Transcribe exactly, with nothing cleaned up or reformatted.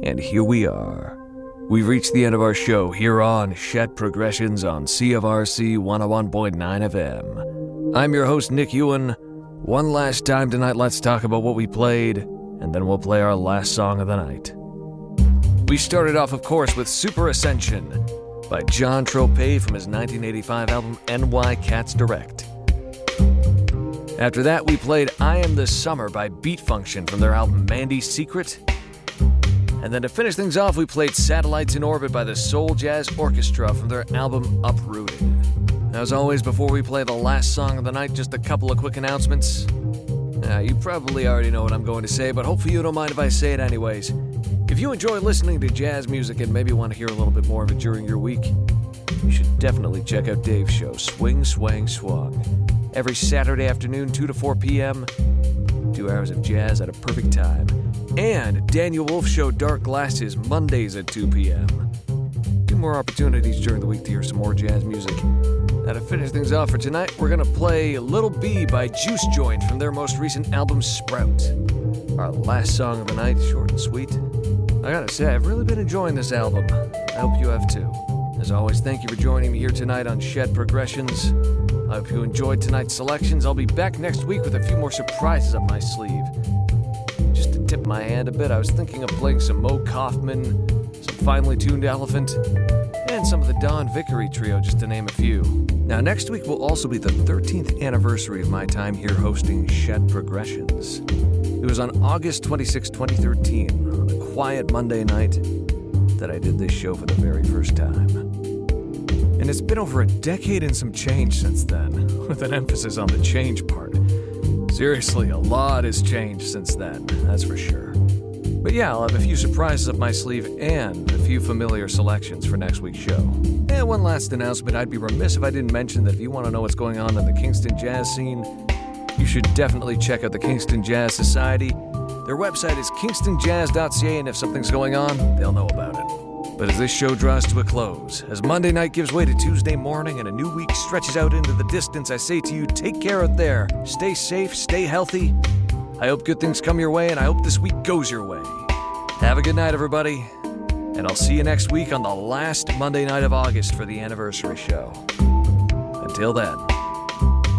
And here we are. We've reached the end of our show here on Shed Progressions on C F R C one oh one point nine F M. I'm your host, Nick Ewan. One last time tonight, let's talk about what we played, and then we'll play our last song of the night. We started off, of course, with Super Ascension by John Tropez from his nineteen eighty-five album N Y Cats Direct. After that, we played I Am This Summer by Beat Function from their album Mandy's Secret. And then to finish things off, we played Satellites in Orbit by the Soul Jazz Orchestra from their album Uprooted. As always, before we play the last song of the night, just a couple of quick announcements. Now, you probably already know what I'm going to say, but hopefully you don't mind if I say it anyways. If you enjoy listening to jazz music and maybe want to hear a little bit more of it during your week, you should definitely check out Dave's show, Swing, Swang, Swung. Every Saturday afternoon, two to four p.m., two hours of jazz at a perfect time. And Daniel Wolf Show Dark Glasses, Mondays at two p.m. Two more opportunities during the week to hear some more jazz music. Now to finish things off for tonight, we're going to play Little B by Juice Joint from their most recent album, Sprout. Our last song of the night, short and sweet. I gotta say, I've really been enjoying this album. I hope you have too. As always, thank you for joining me here tonight on Shed Progressions. I hope you enjoyed tonight's selections. I'll be back next week with a few more surprises up my sleeve. Just to tip my hand a bit, I was thinking of playing some Mo Kaufman, some Finely Tuned Elephant, and some of the Don Vickery Trio, just to name a few. Now, next week will also be the thirteenth anniversary of my time here hosting Shed Progressions. It was on August twenty-sixth, twenty thirteen, on a quiet Monday night, that I did this show for the very first time. And it's been over a decade and some change since then, with an emphasis on the change part. Seriously, a lot has changed since then, that's for sure. But yeah, I'll have a few surprises up my sleeve and a few familiar selections for next week's show. And one last announcement, I'd be remiss if I didn't mention that if you want to know what's going on in the Kingston jazz scene, you should definitely check out the Kingston Jazz Society. Their website is kingston jazz dot c a, and if something's going on, they'll know about it. But as this show draws to a close, as Monday night gives way to Tuesday morning and a new week stretches out into the distance, I say to you, take care out there. Stay safe, stay healthy. I hope good things come your way, and I hope this week goes your way. Have a good night, everybody. And I'll see you next week on the last Monday night of August for the anniversary show. Until then.